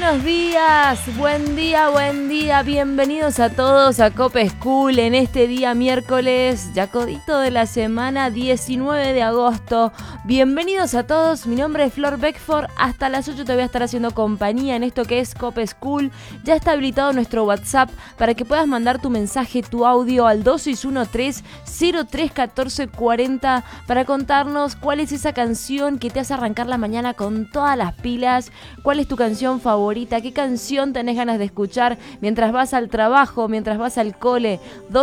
buenos días, buen día, bienvenidos a todos a Cope School en este día miércoles, ya codito de la semana 19 de agosto. Bienvenidos a todos, mi nombre es Flor Beckford, hasta las 8 te voy a estar haciendo compañía en esto que es Cope School. Ya está habilitado nuestro WhatsApp para que puedas mandar tu mensaje, tu audio al 2613-031440 para contarnos cuál es esa canción que te hace arrancar la mañana con todas las pilas, cuál es tu canción favorita, qué canción tenés ganas de escuchar mientras vas al trabajo, mientras vas al cole.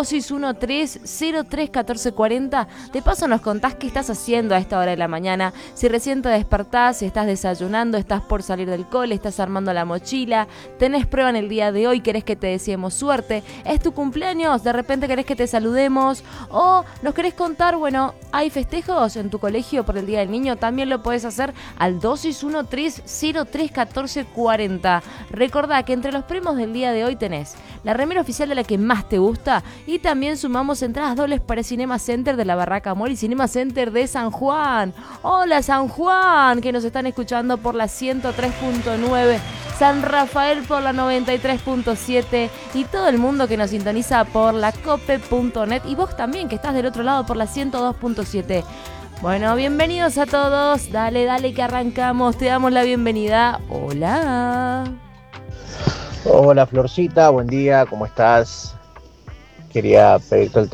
2613-031440. De paso nos contás qué estás haciendo a esta hora de la mañana, si recién te despertás, si estás desayunando, estás por salir del cole, estás armando la mochila, tenés prueba en el día de hoy, querés que te deseemos suerte, es tu cumpleaños, de repente querés que te saludemos o nos querés contar, bueno, hay festejos en tu colegio por el Día del Niño, también lo podés hacer al 2613-031440. Recordá que entre los premios del día de hoy tenés la remera oficial de la que más te gusta y también sumamos entradas dobles para Cinema Center de la Barraca Mall y Cinema Center de San Juan. Hola San Juan, que nos están escuchando por la 103.9, San Rafael por la 93.7 y todo el mundo que nos sintoniza por la cope.net y vos también que estás del otro lado por la 102.7. Bueno, bienvenidos a todos, dale que arrancamos, te damos la bienvenida. Hola. Hola Florcita, buen día, ¿cómo estás? Quería pedirte el